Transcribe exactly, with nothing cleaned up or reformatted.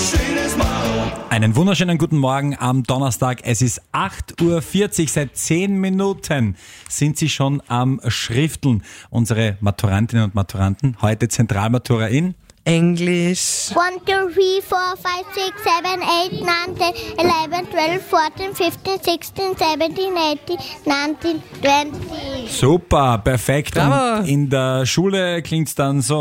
schönes Maul. Einen wunderschönen guten Morgen am Donnerstag. Es ist acht Uhr vierzig. Seit zehn Minuten sind Sie schon am Schrifteln. Unsere Maturantinnen und Maturanten. Heute Zentralmatura in Englisch. one, two, three, four, five, six, seven, eight, nine, ten, eleven, twelve, fourteen, fifteen, sixteen, seventeen, eighteen, nineteen, twenty. Super, perfekt. Bravo. Und in der Schule klingt's dann so.